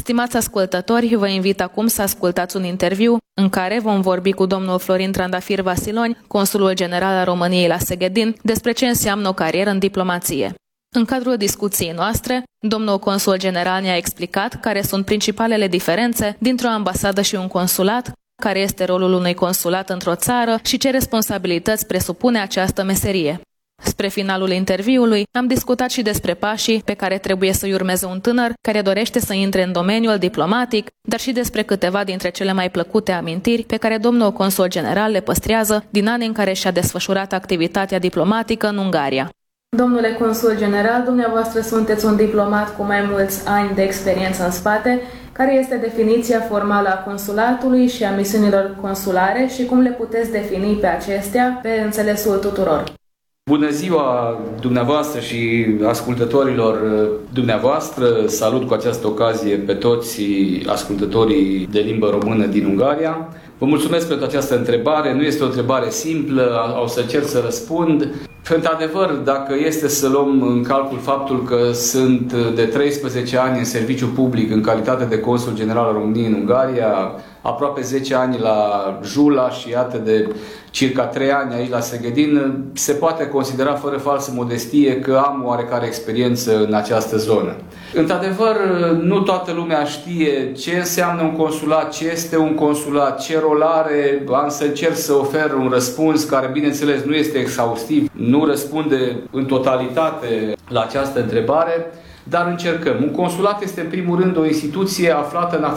Stimați ascultători, vă invit acum să ascultați un interviu în care vom vorbi cu domnul Florin Trandafir Vasiloni, consulul general al României la Seghedin, despre ce înseamnă o carieră în diplomație. În cadrul discuției noastre, domnul consul general ne-a explicat care sunt principalele diferențe dintre o ambasadă și un consulat, care este rolul unui consulat într-o țară și ce responsabilități presupune această meserie. Spre finalul interviului, am discutat și despre pașii pe care trebuie să-i urmeze un tânăr care dorește să intre în domeniul diplomatic, dar și despre câteva dintre cele mai plăcute amintiri pe care domnul consul general le păstrează din anii în care și-a desfășurat activitatea diplomatică în Ungaria. Domnule consul general, dumneavoastră sunteți un diplomat cu mai mulți ani de experiență în spate. Care este definiția formală a consulatului și a misiunilor consulare și cum le puteți defini pe acestea pe înțelesul tuturor? Bună ziua dumneavoastră și ascultătorilor dumneavoastră. Salut cu această ocazie pe toți ascultătorii de limbă română din Ungaria. Vă mulțumesc pentru această întrebare. Nu este o întrebare simplă, o să încerc să răspund. Într-adevăr, dacă este să luăm în calcul faptul că sunt de 13 ani în serviciu public în calitate de consul general al României în Ungaria, aproape 10 ani la Jula și iată de circa 3 ani aici la Seghedin, se poate considera fără falsă modestie că am oarecare experiență în această zonă. Într-adevăr, nu toată lumea știe ce înseamnă un consulat, ce este un consulat, ce rol are. Am să încerc să ofer un răspuns care, bineînțeles, nu este exhaustiv, nu răspunde în totalitate la această întrebare, dar încercăm. Un consulat este, în primul rând, o instituție aflată în